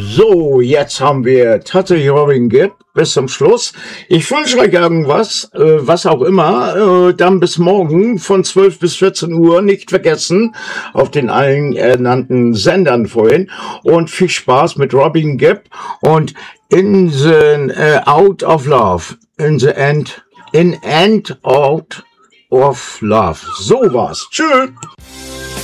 So, jetzt haben wir tatsächlich Robin Gibb bis zum Schluss. Ich wünsche euch irgendwas, was auch immer. Dann bis morgen von 12 bis 14 Uhr. Nicht vergessen, auf den allen ernannten Sendern vorhin. Und viel Spaß mit Robin Gibb und in the Out of Love. In end out of love. So war's. Tschüss.